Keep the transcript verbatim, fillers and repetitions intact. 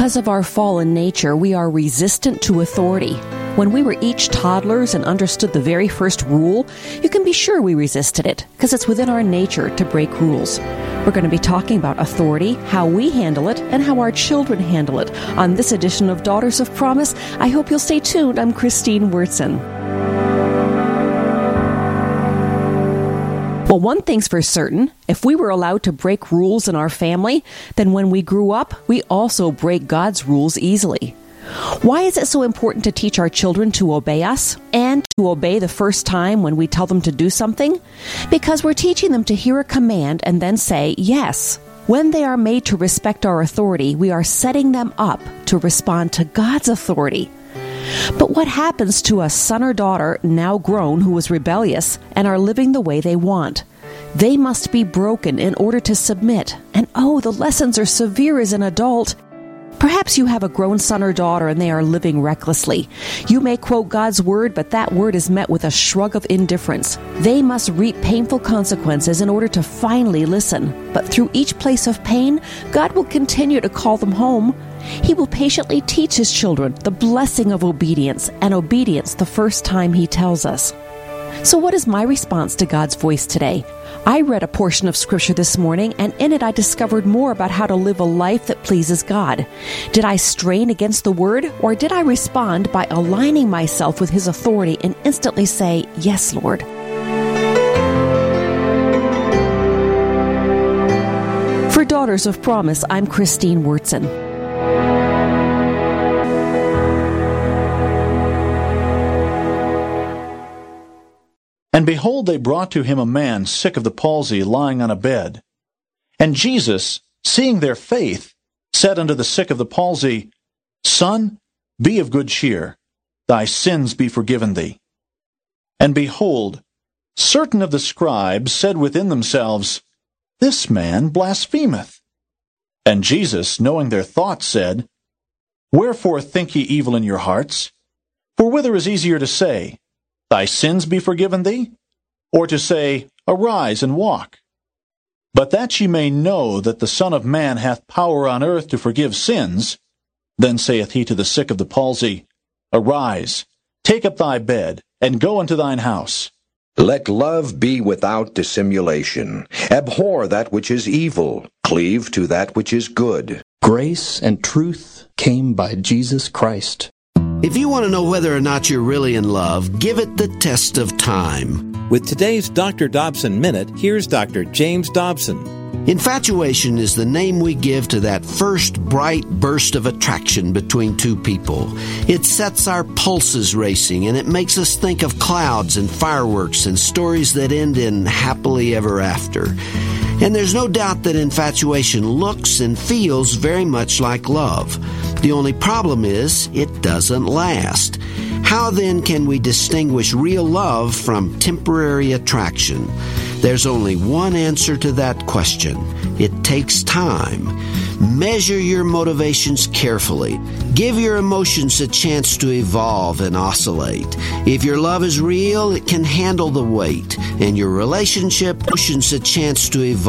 Because of our fallen nature, we are resistant to authority. When we were each toddlers and understood the very first rule, you can be sure we resisted it, because it's within our nature to break rules. We're going to be talking about authority, how we handle it, and how our children handle it on this edition of Daughters of Promise. I hope you'll stay tuned. I'm Christine Wurtson. Well, one thing's for certain. If we were allowed to break rules in our family, then when we grew up, we also break God's rules easily. Why is it so important to teach our children to obey us and to obey the first time when we tell them to do something? Because we're teaching them to hear a command and then say yes. When they are made to respect our authority, we are setting them up to respond to God's authority. But what happens to a son or daughter now grown who was rebellious and are living the way they want? They must be broken in order to submit. And oh, the lessons are severe as an adult. Perhaps you have a grown son or daughter and they are living recklessly. You may quote God's word, but that word is met with a shrug of indifference. They must reap painful consequences in order to finally listen. But through each place of pain, God will continue to call them home. He will patiently teach His children the blessing of obedience, and obedience the first time He tells us. So what is my response to God's voice today? I read a portion of Scripture this morning, and in it I discovered more about how to live a life that pleases God. Did I strain against the Word, or did I respond by aligning myself with His authority and instantly say, "Yes, Lord"? For Daughters of Promise, I'm Christine Wurtson. And behold, they brought to him a man sick of the palsy, lying on a bed. And Jesus, seeing their faith, said unto the sick of the palsy, Son, be of good cheer, thy sins be forgiven thee. And behold, certain of the scribes said within themselves, This man blasphemeth. And Jesus, knowing their thoughts, said, Wherefore think ye evil in your hearts? For whither is easier to say, Thy sins be forgiven thee? Or to say, Arise and walk? But that ye may know that the Son of Man hath power on earth to forgive sins, then saith he to the sick of the palsy, Arise, take up thy bed, and go unto thine house. Let love be without dissimulation. Abhor that which is evil. Cleave to that which is good. Grace and truth came by Jesus Christ. If you want to know whether or not you're really in love, give it the test of time. With today's Doctor Dobson Minute, here's Doctor James Dobson. Infatuation is the name we give to that first bright burst of attraction between two people. It sets our pulses racing, and it makes us think of clouds and fireworks and stories that end in happily ever after. And there's no doubt that infatuation looks and feels very much like love. The only problem is it doesn't last. How then can we distinguish real love from temporary attraction? There's only one answer to that question. It takes time. Measure your motivations carefully. Give your emotions a chance to evolve and oscillate. If your love is real, it can handle the weight, and your relationship emotions a chance to evolve.